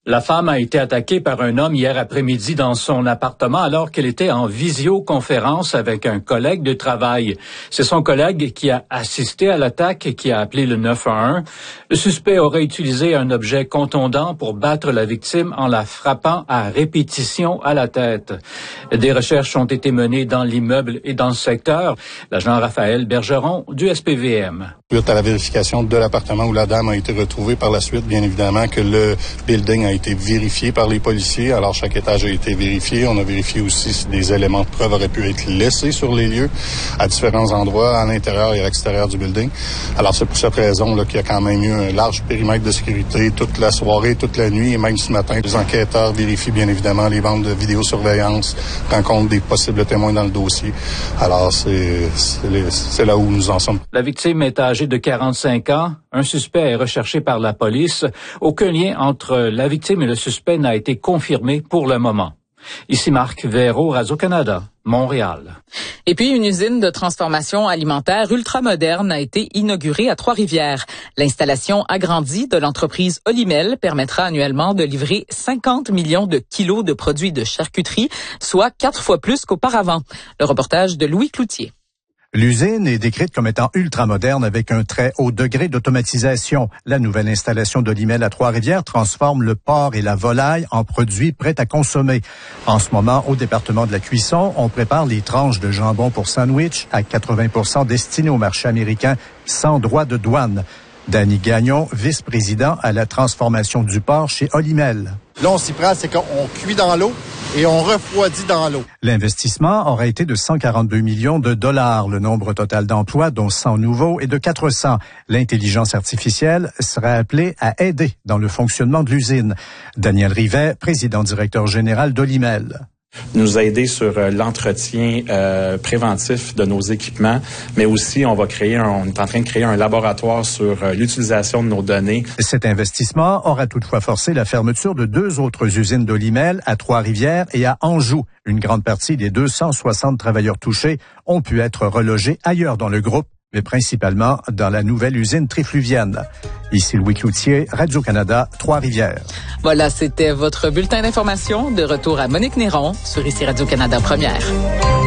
La femme a été attaquée par un homme hier après-midi dans son appartement alors qu'elle était en visioconférence avec un collègue de travail. C'est son collègue qui a assisté à l'attaque et qui a appelé le 911. Le suspect aurait utilisé un objet contondant pour battre la victime en la frappant à répétition à la tête. Des recherches ont été menées dans l'immeuble et dans le secteur. L'agent Raphaël Bergeron du SPVM. Suite à la vérification de l'appartement où la dame a été retrouvée par la suite, bien évidemment que le building a été vérifié par les policiers. Alors, chaque étage a été vérifié. On a vérifié aussi si des éléments de preuve auraient pu être laissés sur les lieux à différents endroits, à l'intérieur et à l'extérieur du building. Alors, c'est pour cette raison là, qu'il y a quand même eu un large périmètre de sécurité toute la soirée, toute la nuit et même ce matin. Les enquêteurs vérifient bien évidemment les bandes de vidéosurveillance, rencontrent des possibles témoins dans le dossier. Alors, c'est là où nous en sommes. La victime est âgée de 45 ans. Un suspect est recherché par la police. Aucun lien entre la victime et le suspect n'a été confirmé pour le moment. Ici Marc Véro, Radio-Canada, Montréal. Et puis, une usine de transformation alimentaire ultramoderne a été inaugurée à Trois-Rivières. L'installation agrandie de l'entreprise Olimel permettra annuellement de livrer 50 millions de kilos de produits de charcuterie, soit 4 fois plus qu'auparavant. Le reportage de Louis Cloutier. L'usine est décrite comme étant ultramoderne avec un très haut degré d'automatisation. La nouvelle installation d'Olimel à Trois-Rivières transforme le porc et la volaille en produits prêts à consommer. En ce moment, au département de la cuisson, on prépare les tranches de jambon pour sandwich à 80% destinées au marché américain sans droit de douane. Danny Gagnon, vice-président à la transformation du porc chez Olimel. Là, on s'y prend, c'est qu'on cuit dans l'eau et on refroidit dans l'eau. L'investissement aurait été de 142 millions de dollars. Le nombre total d'emplois, dont 100 nouveaux, est de 400. L'intelligence artificielle serait appelée à aider dans le fonctionnement de l'usine. Daniel Rivet, président-directeur général d'Olimel. Nous aider sur l'entretien préventif de nos équipements, mais aussi on est en train de créer un laboratoire sur l'utilisation de nos données. Cet investissement aura toutefois forcé la fermeture de 2 autres usines d'Olimel à Trois-Rivières et à Anjou. Une grande partie des 260 travailleurs touchés ont pu être relogés ailleurs dans le groupe, mais principalement dans la nouvelle usine trifluvienne. Ici Louis Cloutier, Radio-Canada, Trois-Rivières. Voilà, c'était votre bulletin d'information. De retour à Monique Néron sur ici Radio-Canada Première.